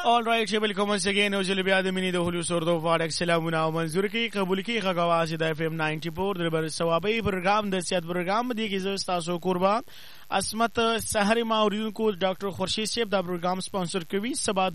All right, welcome once again. اوجل بیا د مینې د هلو سردو فاړک سلامونه او منظور کی قبول کی غواز د FM 94 د بر ثوابي پروګرام د سیادت پروګرام دی کې تاسو قربان عصمت سحر ماوریدونکو ډاکټر خورشید صاحب دا پروګرام سپانسر کوي سبا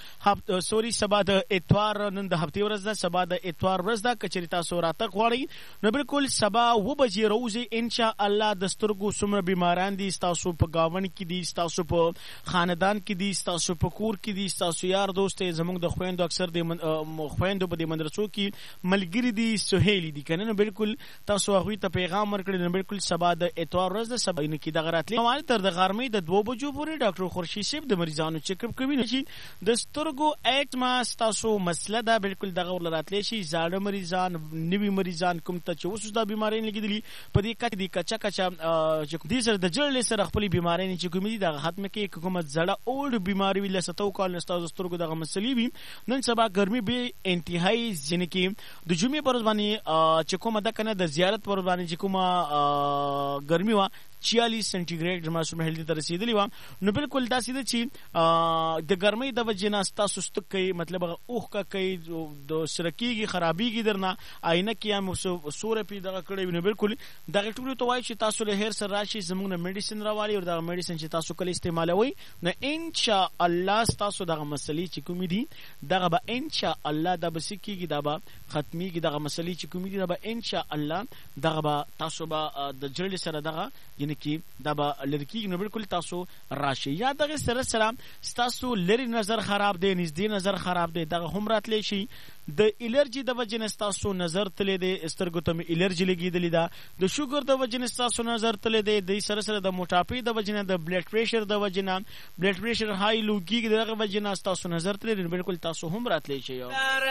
د اتوار نن د هفته ورځ ده سبا د اتوار ورځ ده کچری تاسو راته غواړئ نو بالکل سبا و بجې روزي ان شاء الله د سترګو سمره بیماران دي تاسو په گاون کې دي تاسو په خاندان کې دي تاسو په کور کې دي تاسو یار دوست زموږ د خويندو اکثر د خويندو په د مدرسو کې ملګری دي سهیلی دي کنه نو بالکل تاسو هغه ته پیغام ورکړئ نو بالکل سبا د اتوار ورځ ده سبا نه کې د غرات حواله تر د غرمې د 2 بجو پورې ډاکټر خورشید صاحب د مریضانو چیک اپ کوي چې د سترګو اټما تاسو مسله دا بالکل دغه ولراتلی شي زاړه مریضان نوی مریضان کوم ته چې اوس د بیماری لګیدلی په دې کچ دي کچا چې دې سره د جړل سره خپل بیماری نه چې کوم دي د ختم کې حکومت زړه اولډ بیماری ویل ستو کال نستاو سترګو دغه مسلې وي نن سبا ګرمي به انتهایی ځنه کې د جمعې پر ورځ چې کومه د کنه د زیارت پر ورځ چې کومه ګرمي وا 46 سنټیګریډ مسوم هلته ته رسیدلی و نو بالکل دا سیده چې د ګرمۍ د وجې نه تاسو ستکي مطلب اوخ کا کوي د سرکیږي خرابيږي درنه آینه کې هم سوره پی دغه کړي نو بالکل دغه ټول ته وایي چې تاسو له هر سره راشي زموږ میډیسن راوالي او دغه میډیسن چې تاسو کله استعمالوي نو ان شاء الله تاسو دغه مسلې چې کوم دي دغه به ان شاء الله د بسکیږي دا به ختميږي دغه مسلې چې کوم دي دا به ان شاء الله دغه به تاسو به د جړل سره دغه کی دا به لړکی نو بالکل تاسو راشي یا دغه سره تاسو لری نظر خراب دی نږدې نظر خراب دی دغه هم راتلی شي د الرجی د وجې تاسو نظر تللی دی سترګو ته الرجی لګیدلی دا د شوګر د وجې تاسو نظر تللی دی د سره د موټاپی د وجې د بلډ پریشر د وجې بلډ پریشر هاي لوګي دغه وجې تاسو نظر تللی دی بالکل تاسو هم راتلی شي